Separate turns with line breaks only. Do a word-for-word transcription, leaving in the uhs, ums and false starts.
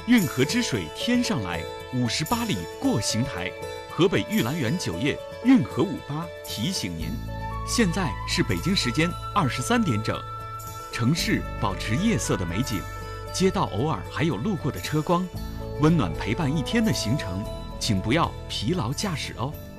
运河之水天上来，五十八里过邢台。河北玉兰园酒业运河五八提醒您，现在是北京时间二十三点整，城市保持夜色的美景，街道偶尔还有路过的车光，温暖陪伴一天的行程，请不要疲劳驾驶哦。